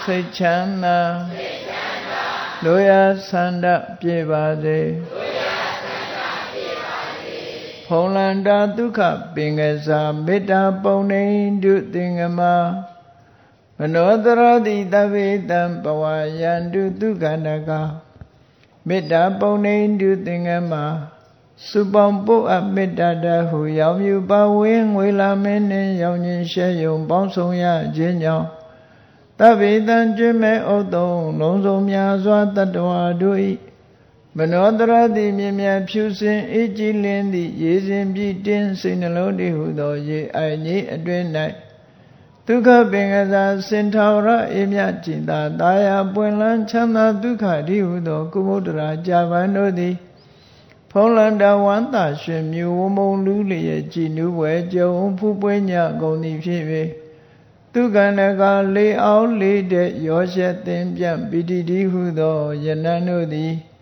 စိတ်ချမ်းသာလိုရာဆန္ဒပြေပါစေဖုံလန္တာဒုက္ခပင်ကစားမေတ္တာပုံနေတုသင်္ကမမနောတရတိတဗေတံဘဝယန္တုဒုက္ခနကမေတ္တာပုံနေတုသင်္ကမစုပေါင်းပုအပ်မေတ္တာတဟုရောင်မြူပါဝင်းငွေလာမင်းနှင့်ရောင်ခြင်းရှဲယုံပေါင်းဆောင်ရခြင်းကြောင့်တဗေတံကျွမ်းမဲ့ဥတုံလုံးစုံများစွာတတ္တဝါတို့၏မနောတရတိမြင်မြတ်ဖြူစင်အေးကြည်လင်းသည့်ရေစဉ်ပြည့်တင်းစိတ်နှလုံးတည်ဟုသောရေအိုင်ကြီးအတွင်၌ဒုက္ခပင်ကစားစင်ထာဝရအေးမြကြည်သာတာယာပွင့်လန်းချမ်းသာဒုက္ခတည်းဟုသောကုမုဒ္ဒရာကြာပန်တို့သည်ဖုံးလန္တာဝန္တာရွှင်မြူဝမုံလူလျက်ကြည်နူးဝဲကြုံဖူးပွေးညကုန်သည်ဖြစ်၍ဒုက္ခနကလေးအောင်လေးတဲ့ရောရှက်သင်ပြန့်ပိတိတိဟုသောယနန်တို့သည်